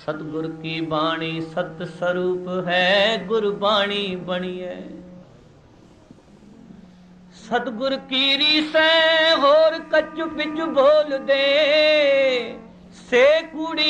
ਸਤਿਗੁਰ ਕੀ ਬਾਣੀ ਸਤ ਸਰੂਪ ਹੈ, ਗੁਰਬਾਣੀ ਬਣੀਐ। ਸਤਿਗੁਰ ਕੀ ਰੀਸੈ ਹੋਰ ਕੱਚੂ ਪਿੱਛੂ ਬੋਲਦੇ, ਸੇ ਕੂੜੀ